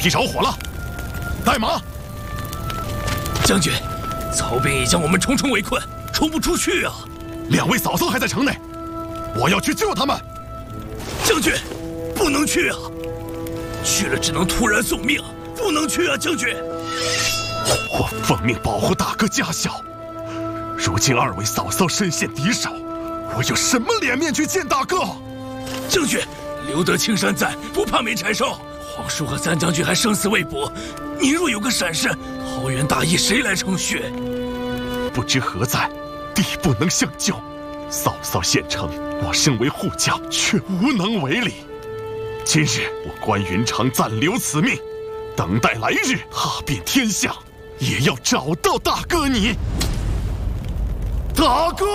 地着火了，带马！ 将军，曹兵已将我们重重围困，冲不出去啊！ 2位嫂嫂还在城内，我要去救他们。 将军，不能去啊！去了只能突然送命，不能去啊！将军， 我奉命保护大哥家小，如今2位嫂嫂身陷敌手，我有什么脸面去见大哥？ 将军，留得青山在，不怕没柴烧。皇叔和3将军还生死未卜，您若有个闪失，桃园大义谁来承续？ 不知何在？ 弟不能相救，嫂嫂献城，我身为护将却无能为力。今日我关云长暂留此命，等待来日踏遍天下，也要找到大哥你。大哥！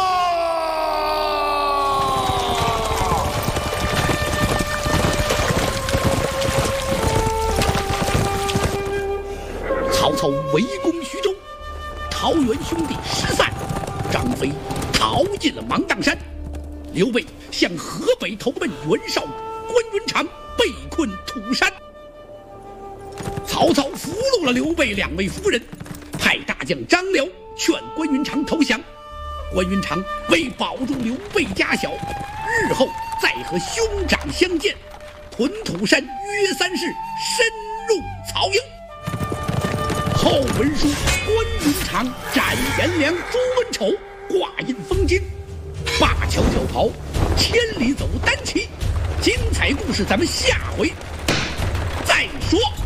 曹操围攻徐州，桃园兄弟失散。 张飞逃进了芒砀山，刘备向河北投奔袁绍、关云长，被困土山。曹操俘虏了刘备2位夫人，派大将张辽劝关云长投降。关云长为保住刘备家小，日后再和兄长相见，屯土山约3日，深入曹营。后文书关云长斩颜良、诛文丑，挂印封京，灞桥脚袍，千里走单骑。精彩故事咱们下回再说。